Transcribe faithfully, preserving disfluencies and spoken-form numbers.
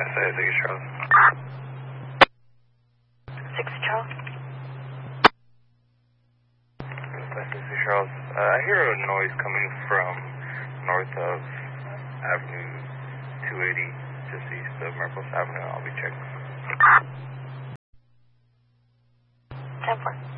say six Charles. six Charles. six Charles. Uh, I hear a noise coming from north of Avenue two eighty, just east of Mariposa Avenue. I'll be checking. ten four.